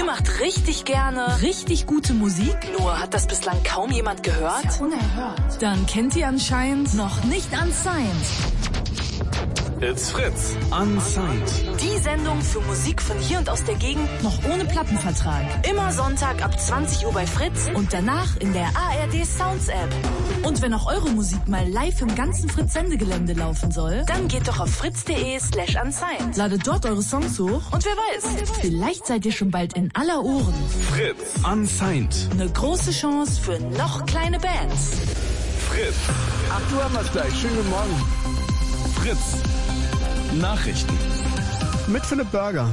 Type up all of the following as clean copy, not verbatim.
Ihr macht richtig gerne richtig gute Musik? Nur hat das bislang kaum jemand gehört? Das ist ja unerhört. Dann kennt ihr anscheinend noch nicht Unsigned. It's Fritz. Unsigned. Die Sendung für Musik von hier und aus der Gegend. Noch ohne Plattenvertrag. Immer Sonntag ab 20 Uhr bei Fritz. Und danach in der ARD Sounds App. Und wenn auch eure Musik mal live im ganzen Fritz-Sendegelände laufen soll, dann geht doch auf fritz.de/unsigned. Ladet dort eure Songs hoch. Und wer weiß, vielleicht seid ihr schon bald in aller Ohren. Fritz. Unsigned. Eine große Chance für noch kleine Bands. Fritz. Ach, du haben wir's gleich. Schönen guten Morgen. Fritz. Nachrichten. Mit Philipp Burger.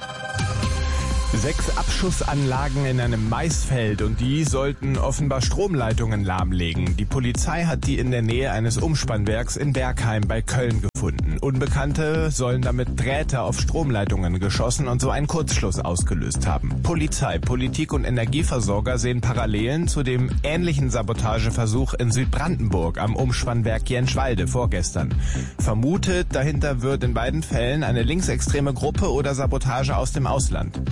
6 Abschussanlagen in einem Maisfeld und die sollten offenbar Stromleitungen lahmlegen. Die Polizei hat die in der Nähe eines Umspannwerks in Bergheim bei Köln gefunden. Unbekannte sollen damit Drähte auf Stromleitungen geschossen und so einen Kurzschluss ausgelöst haben. Polizei, Politik und Energieversorger sehen Parallelen zu dem ähnlichen Sabotageversuch in Südbrandenburg am Umspannwerk Jenschwalde vorgestern. Vermutet, dahinter wird in beiden Fällen eine linksextreme Gruppe oder Sabotage aus dem Ausland.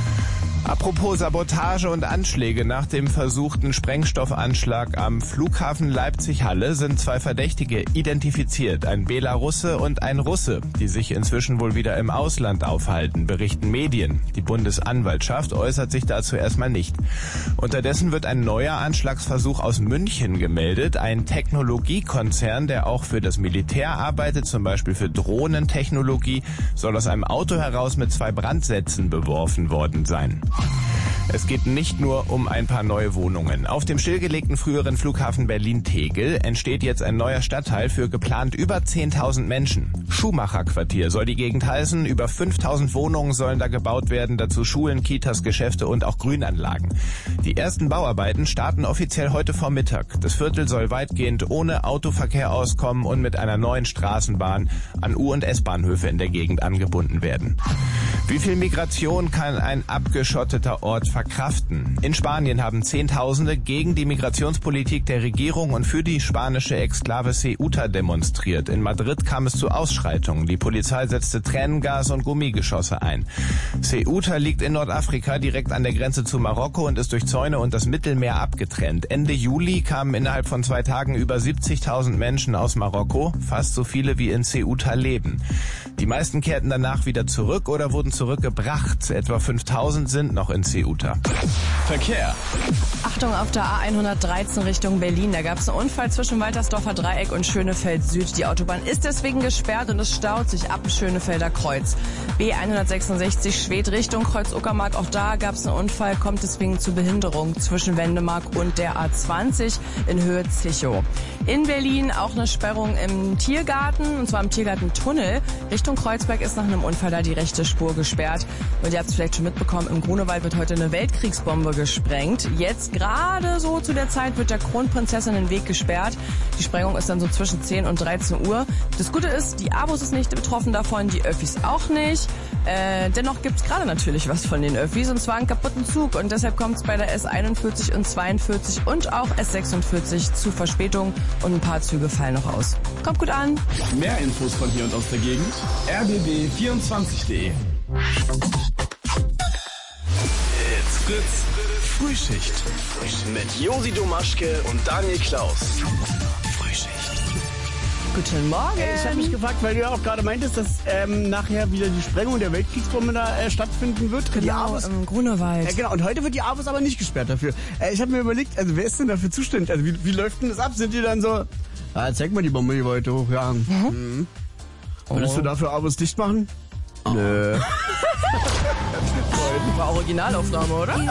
Apropos Sabotage und Anschläge, nach dem versuchten Sprengstoffanschlag am Flughafen Leipzig-Halle sind 2 Verdächtige identifiziert, ein Belarusse und ein Russe, die sich inzwischen wohl wieder im Ausland aufhalten, berichten Medien. Die Bundesanwaltschaft äußert sich dazu erstmal nicht. Unterdessen wird ein neuer Anschlagsversuch aus München gemeldet, ein Technologiekonzern, der auch für das Militär arbeitet, zum Beispiel für Drohnentechnologie, soll aus einem Auto heraus mit 2 Brandsätzen beworfen worden sein. Es geht nicht nur um ein paar neue Wohnungen. Auf dem stillgelegten früheren Flughafen Berlin-Tegel entsteht jetzt ein neuer Stadtteil für geplant über 10.000 Menschen. Schuhmacherquartier soll die Gegend heißen. Über 5.000 Wohnungen sollen da gebaut werden. Dazu Schulen, Kitas, Geschäfte und auch Grünanlagen. Die ersten Bauarbeiten starten offiziell heute Vormittag. Das Viertel soll weitgehend ohne Autoverkehr auskommen und mit einer neuen Straßenbahn an U- und S-Bahnhöfe in der Gegend angebunden werden. Wie viel Migration kann ein abgeschotteter Ort verkraften? In Spanien haben Zehntausende gegen die Migrationspolitik der Regierung und für die spanische Exklave Ceuta demonstriert. In Madrid kam es zu Ausschreitungen. Die Polizei setzte Tränengas und Gummigeschosse ein. Ceuta liegt in Nordafrika direkt an der Grenze zu Marokko und ist durch Zäune und das Mittelmeer abgetrennt. Ende Juli kamen innerhalb von 2 Tagen über 70.000 Menschen aus Marokko, fast so viele wie in Ceuta leben. Die meisten kehrten danach wieder zurück oder wurden zurückgebracht. Etwa 5.000 sind noch in Ceuta. Verkehr. Achtung auf der A113 Richtung Berlin. Da gab es einen Unfall zwischen Waltersdorfer Dreieck und Schönefeld Süd. Die Autobahn ist deswegen gesperrt und es staut sich ab Schönefelder Kreuz. B166 Schwedt Richtung Kreuz-Uckermark. Auch da gab es einen Unfall, kommt deswegen zu Behinderung zwischen Wendemark und der A20 in Höhe Zichow. In Berlin auch eine Sperrung im Tiergarten, und zwar im Tiergartentunnel. Richtung Kreuzberg ist nach einem Unfall da die rechte Spur gesperrt. Und ihr habt es vielleicht schon mitbekommen, im Grunewald wird heute eine Weltkriegsbombe gesprengt. Jetzt gerade so zu der Zeit wird der Kronprinzessin den Weg gesperrt. Die Sprengung ist dann so zwischen 10 und 13 Uhr. Das Gute ist, die Abos ist nicht betroffen davon, die Öffis auch nicht. Dennoch gibt's gerade natürlich was von den Öffis, und zwar einen kaputten Zug. Und deshalb kommt es bei der S41 und 42 und auch S46 zu Verspätungen und ein paar Züge fallen noch aus. Kommt gut an. Mehr Infos von hier und aus der Gegend. rbb24.de. It's Fritz. Frühschicht. Mit Josi Domaschke und Daniel Klaus. Frühschicht. Guten Morgen. Ich habe mich gefragt, weil du ja auch gerade meintest, dass nachher wieder die Sprengung der Weltkriegsbombe da stattfinden wird. Die Genau, Avos, im Grunewald. genau, und heute wird die Avos aber nicht gesperrt dafür. Ich habe mir überlegt, also wer ist denn dafür zuständig? Also wie läuft denn das ab? Sind die dann so, zeig mal die Bombe, die wir heute hochjagen. Mhm. Würdest du dafür Avos dicht machen? Nö. War Originalaufnahme, oder?